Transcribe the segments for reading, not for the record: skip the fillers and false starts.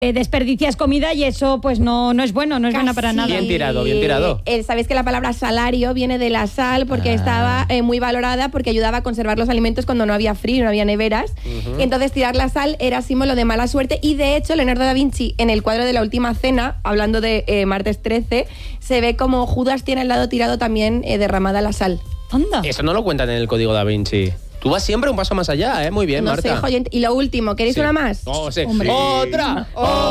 desperdicias comida y eso pues no es bueno, no es buena para nada. Bien tirado, bien tirado. Sabéis que la palabra salario viene de la sal porque estaba muy valorada porque ayudaba a conservar los alimentos cuando no había frío, no había neveras. Y entonces tirar la sal era símbolo de mala suerte y de hecho Leonardo da Vinci en el cuadro de la Última Cena, hablando de martes 13, se ve como Judas tiene al lado tirado también derramada la sal. Anda. Eso no lo cuentan en el Código da Vinci. Tú vas siempre un paso más allá, ¿eh? Muy bien, No Marta. sé, joyente. Y lo último, ¿queréis una más? Oh, sí. Hombre. ¡Otra!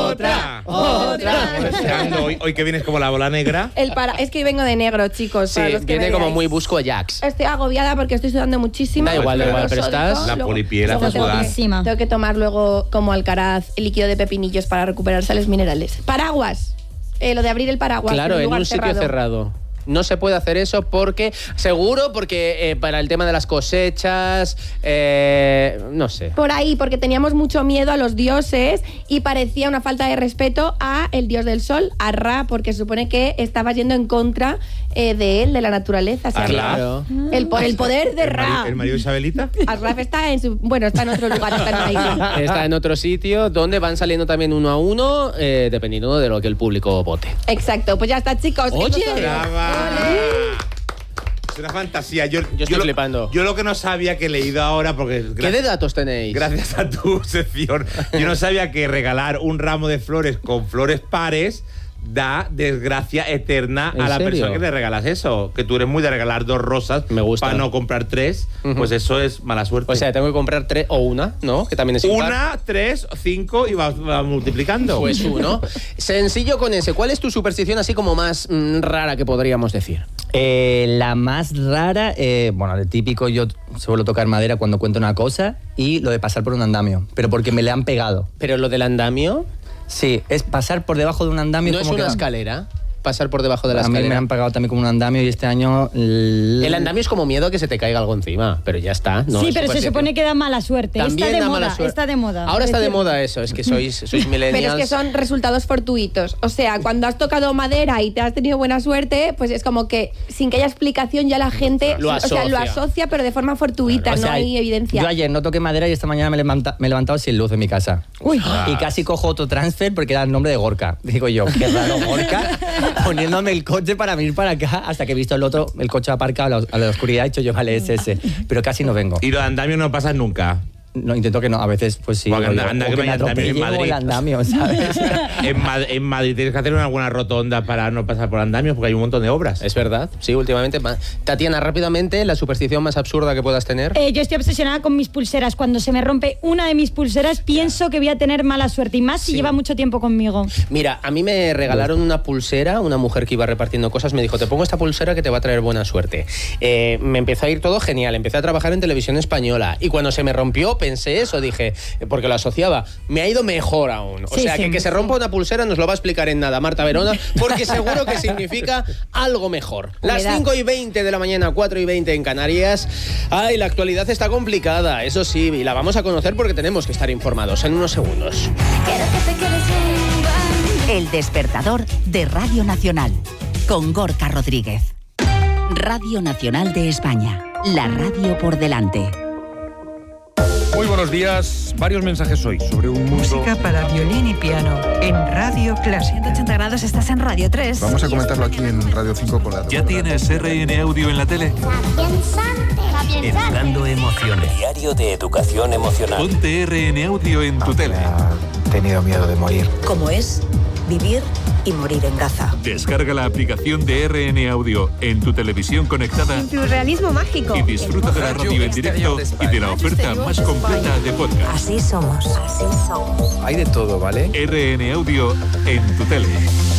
Hoy que vienes como la bola negra. Es que vengo de negro, chicos. Sí, para los que viene me como veáis. muy busco Ajax. Estoy agobiada porque estoy sudando muchísimo. Da igual, pero estás... La polipiel luego hace sudar. tengo que tomar luego como Alcaraz el líquido de pepinillos para recuperar sales minerales. Paraguas. Lo de abrir el paraguas. Claro, en lugar un sitio cerrado. No se puede hacer eso porque para el tema de las cosechas, no sé. Por ahí, porque teníamos mucho miedo a los dioses y parecía una falta de respeto a el dios del sol, a Ra, porque se supone que estaba yendo en contra de él, de la naturaleza. O sea, Claro. el poder de Ra. ¿El marido de Isabelita? Arraf está en está en otro lugar, está en una isla. Está en otro sitio donde van saliendo también uno a uno, dependiendo de lo que el público vote. Exacto, pues ya está, chicos. Oye. Esto es todo. ¡Brava! Es una fantasía. Yo estoy flipando. Yo lo que no sabía que he leído ahora, porque ¿Qué de datos tenéis? gracias a tu sección, yo no sabía que regalar un ramo de flores con flores pares da desgracia eterna ¿En a la serio? persona que le regalas eso. Que tú eres muy de regalar 2 rosas Me gusta. para no comprar 3, pues eso es mala suerte. O sea, tengo que comprar 3 o una, ¿no? Que también es impar. 1, 3, 5 y va multiplicando. Pues uno. Sencillo con ese. ¿Cuál es tu superstición así como más rara que podríamos decir? La más rara, bueno, el típico, yo suelo tocar madera cuando cuento una cosa y lo de pasar por un andamio, pero porque me le han pegado. Pero lo del andamio Sí, es pasar por debajo de un andamio. no es como una que escalera. Pasar por debajo de la a mí me escalera. han pegado también como un andamio y este año... El andamio es como miedo a que se te caiga algo encima, pero ya está. No, sí, es pero se superstición. supone que da mala suerte. También Está de da moda, mala suerte. está de moda. Ahora está de Decir- moda eso, es que sois millennials. Pero es que son resultados fortuitos. O sea, cuando has tocado madera y te has tenido buena suerte, pues es como que sin que haya explicación ya la gente Lo lo asocia. asocia, pero de forma fortuita, O sea, no hay evidencia. Yo ayer no toqué madera y esta mañana me he levantado sin luz en mi casa. Uy. Y casi cojo otro transfer porque era el nombre de Gorka. Digo yo, qué raro, Gorka, poniéndome el coche para venir para acá hasta que he visto el coche aparcado a la oscuridad. He dicho yo, vale, es ese. Pero casi no vengo. Y los andamios no pasan nunca. No, intento que no, a veces pues sí. Porque o anda o que que no hay me andamio en atropelle o Madrid. el andamio, ¿sabes? En Madrid tienes que hacer alguna rotonda para no pasar por andamios porque hay un montón de obras. Es verdad, sí, últimamente. Tatiana, rápidamente, la superstición más absurda que puedas tener. Yo estoy obsesionada con mis pulseras. Cuando se me rompe una de mis pulseras, pienso que voy a tener mala suerte. Y más si Sí. lleva mucho tiempo conmigo. Mira, a mí me regalaron una pulsera, una mujer que iba repartiendo cosas, me dijo, te pongo esta pulsera que te va a traer buena suerte. Me empezó a ir todo genial, empecé a trabajar en televisión española y cuando se me rompió pensé eso, dije, porque lo asociaba, me ha ido mejor aún. O Sí, sea, sí. que se rompa una pulsera nos lo va a explicar en nada Marta Verona, porque seguro que significa algo mejor. Las Humedad. 5:20 de la mañana, 4:20 en Canarias. Ay, la actualidad está complicada, eso sí, y la vamos a conocer porque tenemos que estar informados en unos segundos. El despertador de Radio Nacional con Gorka Rodríguez. Radio Nacional de España, la radio por delante. Muy buenos días. Varios mensajes hoy sobre un mundo... Música para violín y piano en Radio Clásica. 180 grados, estás en Radio 3. Vamos a comentarlo aquí en Radio 5 con la... ¿Ya tienes RN Audio en la tele? Educando emociones. Diario de educación emocional. Ponte RN Audio en tu tele. He tenido miedo de morir. ¿Cómo es vivir y morir en Gaza? Descarga la aplicación de RN Audio en tu televisión conectada Tu realismo mágico. y disfruta de la radio en directo y de la oferta más completa de podcast. Así somos. Así somos. Hay de todo, ¿vale? RN Audio en tu tele.